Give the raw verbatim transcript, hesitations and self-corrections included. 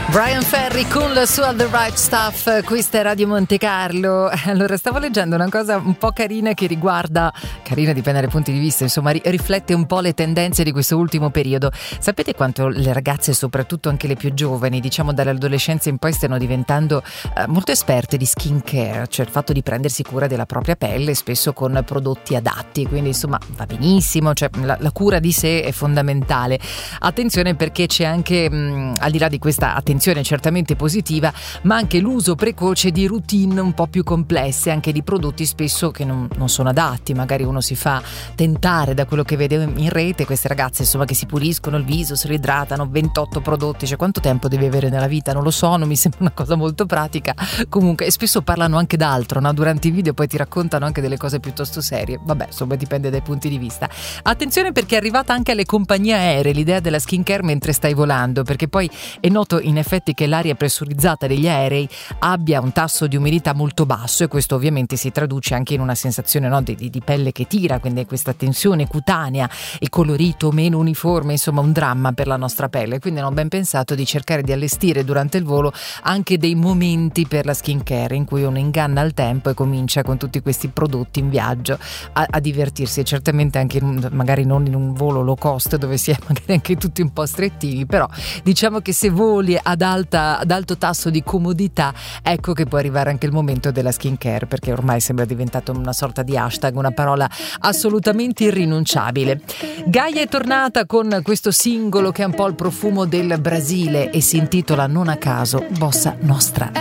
Brian Ferry con la sua The Right Stuff, questa è Radio Monte Carlo. Allora, stavo leggendo una cosa un po' carina che riguarda, carina dipende dai punti di vista, insomma ri- riflette un po' le tendenze di questo ultimo periodo. Sapete quanto le ragazze, soprattutto anche le più giovani, diciamo dall'adolescenza in poi, stiano diventando eh, molto esperte di skin care, cioè il fatto di prendersi cura della propria pelle, spesso con prodotti adatti, quindi insomma va benissimo, cioè la, la cura di sé è fondamentale. Attenzione, perché c'è anche, mh, al di là di questa attenzione certamente positiva, ma anche l'uso precoce di routine un po' più complesse, anche di prodotti spesso che non, non sono adatti. Magari uno si fa tentare da quello che vede in rete, queste ragazze insomma che si puliscono il viso, si idratano, ventotto prodotti, cioè quanto tempo devi avere nella vita? Non lo so, non mi sembra una cosa molto pratica. Comunque, e spesso parlano anche d'altro, no? Durante i video poi ti raccontano anche delle cose piuttosto serie. Vabbè, insomma dipende dai punti di vista. Attenzione, perché è arrivata anche alle compagnie aeree l'idea della skincare mentre stai volando, perché poi è noto in effetti che l'aria pressurizzata degli aerei abbia un tasso di umidità molto basso, e questo ovviamente si traduce anche in una sensazione, no, di, di pelle che tira, quindi questa tensione cutanea, il colorito meno uniforme, insomma un dramma per la nostra pelle. Quindi hanno ben pensato di cercare di allestire durante il volo anche dei momenti per la skincare in cui uno inganna il tempo e comincia con tutti questi prodotti in viaggio a, a divertirsi, e certamente anche in, magari non in un volo low cost dove si è magari anche tutti un po' strettini, però diciamo che se voli ad alta, ad alto tasso di comodità, ecco che può arrivare anche il momento della skincare, perché ormai sembra diventato una sorta di hashtag, una parola assolutamente irrinunciabile. Gaia è tornata con questo singolo che ha un po' il profumo del Brasile e si intitola non a caso Bossa Nostra.